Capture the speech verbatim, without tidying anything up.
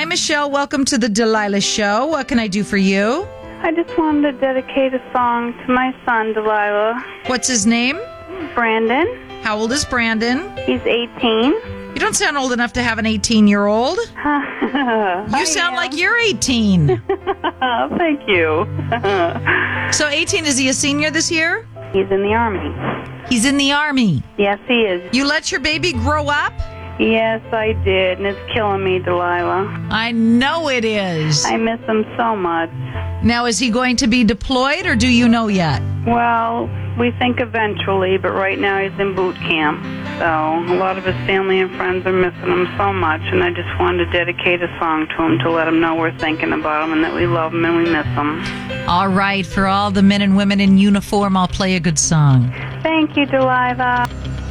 Michelle. Welcome to the Delilah Show. What can I do for you? I just wanted to dedicate a song to my son, Delilah. What's his name? Brandon. How old is Brandon? He's eighteen. You don't sound old enough to have an eighteen-year-old. You sound like you're eighteen. Thank you. So eighteen, is he a senior this year? He's in the Army. He's in the Army. Yes, he is. You let your baby grow up? Yes, I did, and it's killing me, Delilah. I know it is. I miss him so much. Now, is he going to be deployed, or do you know yet? Well, we think eventually, but right now he's in boot camp. So a lot of his family and friends are missing him so much, and I just wanted to dedicate a song to him to let him know we're thinking about him and that we love him and we miss him. All right, for all the men and women in uniform, I'll play a good song. Thank you, Delilah.